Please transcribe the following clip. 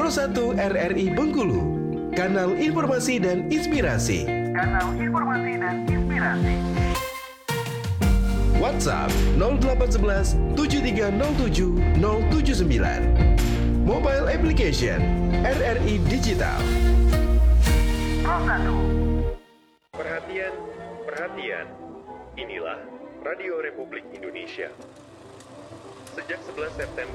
Pro 1 RRI Bengkulu, kanal informasi dan inspirasi. WhatsApp 0811 7307 079. Mobile application RRI Digital. Perhatian, perhatian. Inilah Radio Republik Indonesia. Sejak 11 September